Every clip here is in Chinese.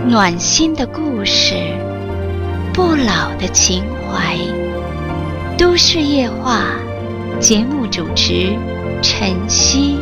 暖心的故事，不老的情怀。都市夜话，节目主持晨曦。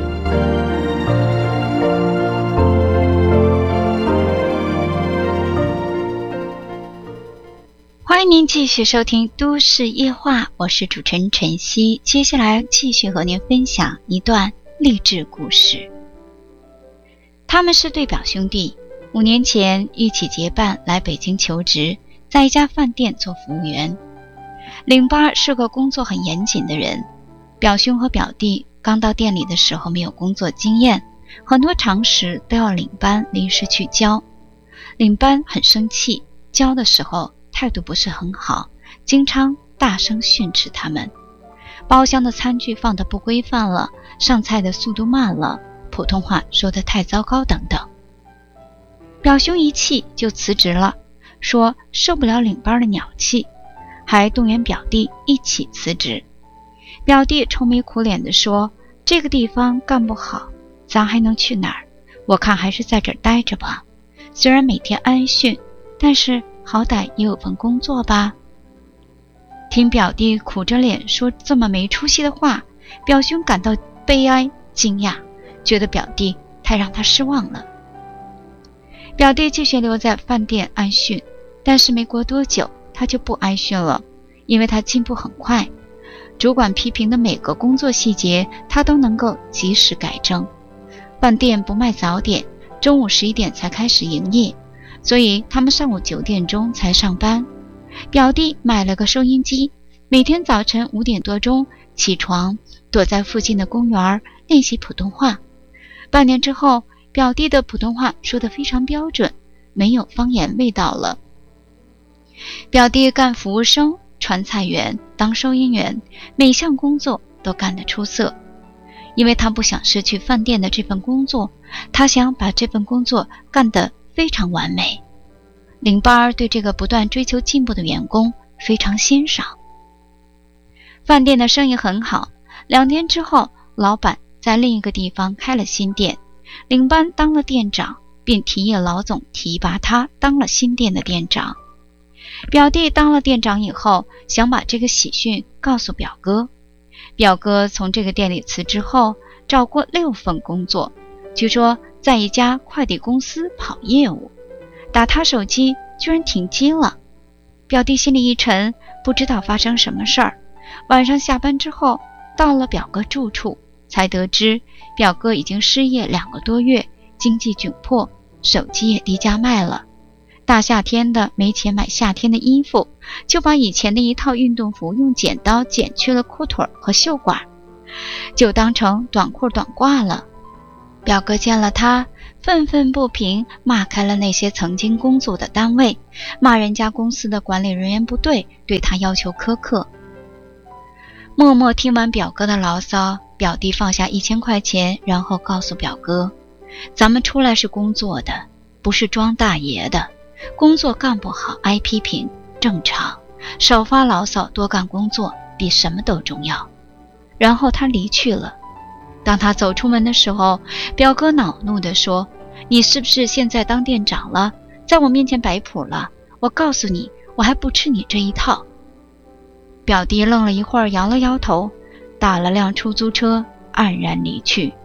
欢迎您继续收听都市夜话，我是主持人晨曦。接下来继续和您分享一段励志故事。他们是对表兄弟，5年前一起结伴来北京求职，在一家饭店做服务员。领班是个工作很严谨的人，表兄和表弟刚到店里的时候没有工作经验，很多常识都要领班临时去教。领班很生气，教的时候态度不是很好，经常大声训斥他们。包厢的餐具放得不规范了，上菜的速度慢了，普通话说得太糟糕等等。表兄一气就辞职了，说受不了领班的鸟气，还动员表弟一起辞职。表弟愁眉苦脸地说，这个地方干不好，咱还能去哪儿？我看还是在这儿待着吧，虽然每天挨训，但是好歹也有份工作吧。听表弟苦着脸说这么没出息的话，表兄感到悲哀惊讶，觉得表弟太让他失望了。表弟继续留在饭店挨训，但是没过多久他就不挨训了，因为他进步很快，主管批评的每个工作细节他都能够及时改正。饭店不卖早点，中午11点才开始营业，所以他们上午9点钟才上班。表弟买了个收音机，每天早晨5点多钟起床，躲在附近的公园练习普通话。半年之后，表弟的普通话说得非常标准，没有方言味道了。表弟干服务生、传菜员、当收银员，每项工作都干得出色。因为他不想失去饭店的这份工作，他想把这份工作干得非常完美。领班对这个不断追求进步的员工非常欣赏。饭店的生意很好，2年之后，老板在另一个地方开了新店，领班当了店长，并提议老总提拔他当了新店的店长。表弟当了店长以后，想把这个喜讯告诉表哥。表哥从这个店里辞职后，找过6份工作，据说在一家快递公司跑业务，打他手机居然停机了。表弟心里一沉，不知道发生什么事儿。晚上下班之后，到了表哥住处，才得知表哥已经失业2个多月，经济窘迫，手机也低价卖了。大夏天的没钱买夏天的衣服，就把以前的一套运动服用剪刀剪去了裤腿和袖管，就当成短裤短褂了。表哥见了他，愤愤不平，骂开了那些曾经工作的单位，骂人家公司的管理人员不对，对他要求苛刻。默默听完表哥的牢骚，表弟放下1000块钱，然后告诉表哥，咱们出来是工作的，不是装大爷的，工作干不好挨批评正常，少发牢骚，多干工作比什么都重要。然后他离去了。当他走出门的时候，表哥恼怒地说，你是不是现在当店长了，在我面前摆谱了？我告诉你，我还不吃你这一套。表弟愣了一会儿，摇了摇头，打了辆出租车，黯然离去。